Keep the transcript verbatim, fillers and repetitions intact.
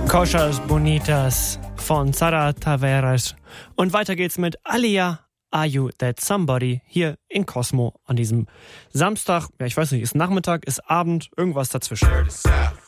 Cosas Bonitas von Sara Taveras. Und weiter geht's mit Alia, Are You That Somebody? Hier in Cosmo an diesem Samstag. Ja, ich weiß nicht, ist Nachmittag, ist Abend, irgendwas dazwischen.